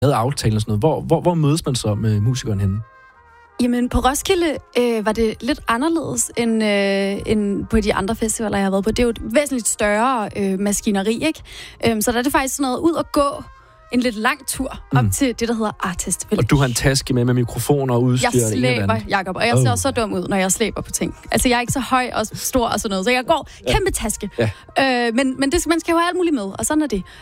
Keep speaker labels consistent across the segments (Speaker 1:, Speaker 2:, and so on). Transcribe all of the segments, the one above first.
Speaker 1: lavede aftalen og sådan noget. Hvor mødes man så med musikeren henne?
Speaker 2: Jamen, på Roskilde var det lidt anderledes end på de andre festivaler, jeg har været på. Det er jo et væsentligt større maskineri, ikke? Så der er det faktisk sådan noget ud at gå en lidt lang tur op til det, der hedder Artist Village.
Speaker 1: Og du har en taske med mikrofoner og udstyr?
Speaker 2: Jeg slæber, Jacob, og jeg ser også så dum ud, når jeg slæber på ting. Altså, jeg er ikke så høj og stor og sådan noget, så jeg går kæmpe taske. Ja. Men man skal jo have alt muligt med, og sådan er det.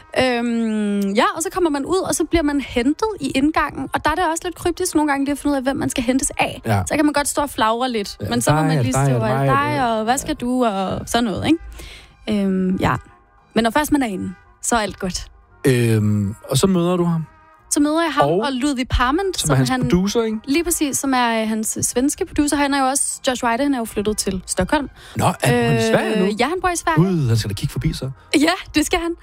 Speaker 2: Og så kommer man ud, og så bliver man hentet i indgangen, og der er det også lidt kryptisk nogle gange, det at finde ud af, hvem man skal hentes af. Ja. Så kan man godt stå og flagre lidt, men så må man lige stå og hvad skal du, og sådan noget, ikke? Men når først man er inde, så er alt godt.
Speaker 1: Og så møder du ham?
Speaker 2: Så møder jeg ham og Ludwig Parment,
Speaker 1: som er hans producer, ikke?
Speaker 2: Lige præcis, som er hans svenske producer. Han er jo også, Josh Rider, han er jo flyttet til Stockholm.
Speaker 1: Nå, er han i Sverige nu?
Speaker 2: Ja, han bor i Sverige.
Speaker 1: Han skal da kigge forbi så.
Speaker 2: Ja, det skal han.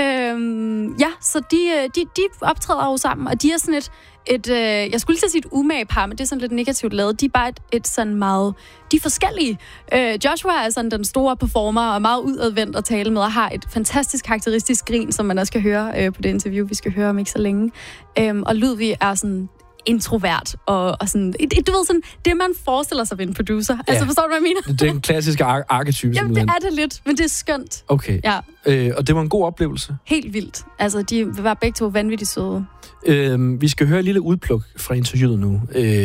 Speaker 2: Så de optræder jo sammen, og de er sådan jeg skulle lige til at sige et umage par, men det er sådan lidt negativt lavet. De er bare et sådan meget... De er forskellige. Joshua er sådan den store performer, og meget udadvendt at tale med, og har et fantastisk karakteristisk grin, som man også kan høre på det interview, vi skal høre om ikke så længe. Og Ludwig er sådan introvert, og sådan... Du ved sådan, det man forestiller sig ved en producer. Ja. Altså, forstår du, hvad jeg mener?
Speaker 1: Det er en klassisk arketype.
Speaker 2: Jamen, det er det lidt, men det er skønt.
Speaker 1: Okay. Ja. Og det var en god oplevelse?
Speaker 2: Helt vildt. Altså, de var begge to vanvittigt søde.
Speaker 1: Vi skal høre et lille udpluk fra interviewet nu,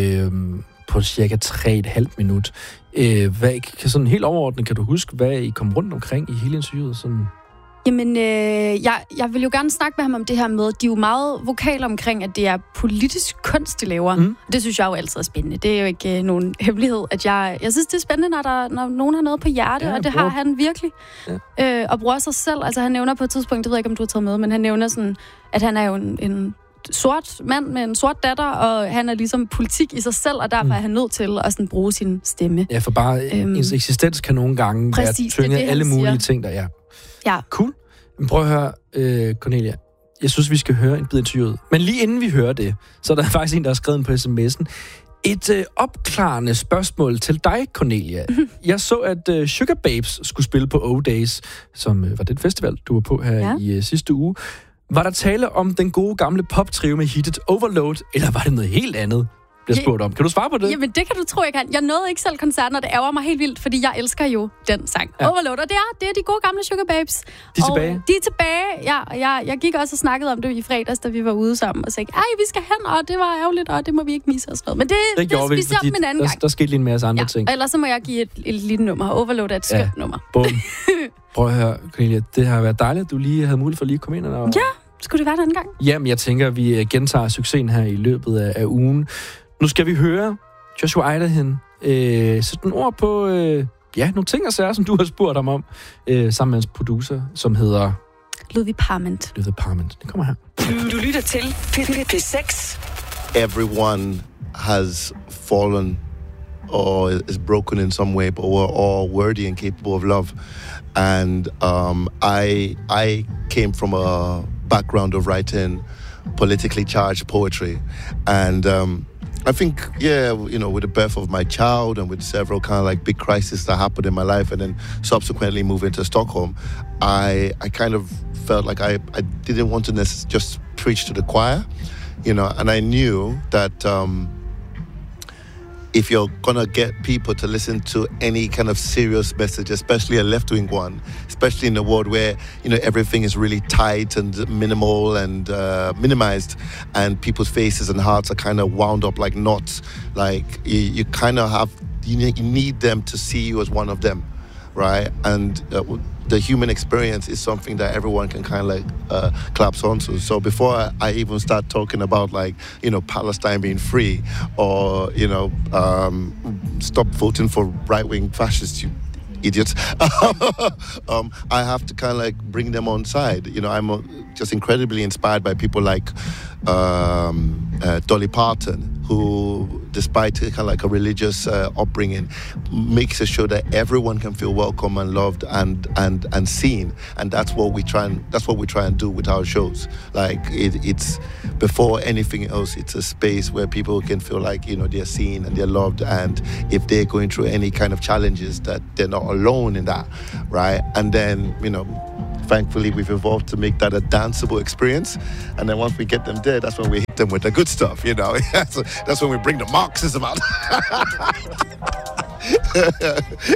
Speaker 1: på cirka 3,5 minut. Sådan helt overordnet, kan du huske, hvad I kom rundt omkring i hele interviewet? Sådan?
Speaker 2: Jamen, jeg vil jo gerne snakke med ham om det her med, de er jo meget vokale omkring, at det er politisk kunst, de laver. Det synes jeg jo altid er spændende. Det er jo ikke nogen hemmelighed, at jeg synes, det er spændende, når nogen har noget på hjerte, og det har han virkelig. Ja. Og bruger sig selv. Altså, han nævner på et tidspunkt, det ved jeg ikke, om du har taget med, men han nævner sådan, at han er jo en sort mand med en sort datter, og han er ligesom politik i sig selv, og derfor er han nødt til at sådan bruge sin stemme. Ja,
Speaker 1: for bare ens eksistens kan nogle gange være tynget alle mulige ting, der
Speaker 2: Ja.
Speaker 1: Cool. Men prøv at høre, Cornelia. Jeg synes, vi skal høre en bid interviewet. Men lige inden vi hører det, så er der faktisk en, der har skrevet på sms'en. Et opklarende spørgsmål til dig, Cornelia. Jeg så, at Sugar Babes skulle spille på O-Days, som var den festival, du var på her i sidste uge. Var der tale om den gode gamle poptrio med hittet Overload, eller var det noget helt andet, bliver spurgt om? Kan du svare på det?
Speaker 2: Jamen, det kan du tro, jeg kan. Jeg nåede ikke selv koncerten, og det ærger mig helt vildt, fordi jeg elsker jo den sang. Ja. Overload, og det er de gode gamle Sugar Babes.
Speaker 1: De er tilbage?
Speaker 2: De er tilbage, ja. Jeg gik også og snakkede om det i fredags, da vi var ude sammen, og sagde, vi skal hen, og det var ærgerligt, og det må vi ikke misse os med. Men det gjorde vi ser dem en anden gang.
Speaker 1: Der skete lige en masse andre ting.
Speaker 2: Og ellers så må jeg give et lille nummer. Overload er et skønt nummer.
Speaker 1: Bum. Prøv at høre, Cornelia, det har været dejligt, at du lige havde mulighed for lige at komme ind. Og...
Speaker 2: Ja, skulle det være en anden gang?
Speaker 1: Jamen, jeg tænker, at vi gentager succesen her i løbet af ugen. Nu skal vi høre Joshua Eiderhen sætte nogle ord på nogle ting og sager, som du har spurgt ham om, sammen med hans producer, som hedder...
Speaker 2: Ludwig Parment.
Speaker 1: Ludwig Parment. Det kommer her.
Speaker 3: Du lytter til P6.
Speaker 4: Everyone has fallen or is broken in some way, but we're all worthy and capable of love. And I came from a background of writing politically charged poetry, and I think, with the birth of my child and with several kind of like big crises that happened in my life, and then subsequently moving to Stockholm, I kind of felt like I didn't want to just preach to the choir, and I knew that if you're gonna get people to listen to any kind of serious message, especially a left-wing one, especially in a world where everything is really tight and minimal and minimized, and people's faces and hearts are kind of wound up like knots, like you kind of have you need them to see you as one of them, right? And the human experience is something that everyone can kind of like collapse onto. So before I even start talking about Palestine being free, or stop voting for right-wing fascists, you idiots, I have to kind of like bring them on side. I'm just incredibly inspired by people like Dolly Parton, who, despite kind of like a religious upbringing, makes it sure that everyone can feel welcome and loved and seen. And that's what we try and do with our shows. Like it's before anything else, it's a space where people can feel like they're seen and they're loved, and if they're going through any kind of challenges, that they're not alone in that, right? And then thankfully, we've evolved to make that a danceable experience. And then once we get them there, that's when we hit them with the good stuff, you know. So that's when we bring the Marxism out.